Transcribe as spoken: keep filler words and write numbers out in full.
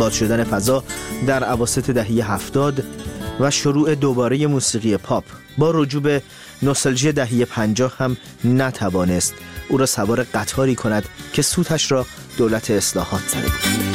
باز شدن فضا در اواسط دهه هفتاد و شروع دوباره موسیقی پاپ با رجوع به نوستالژی دهه پنجاه هم نتوانست او را سوار قطاری کند که سوتش را دولت اصلاحات زده بود.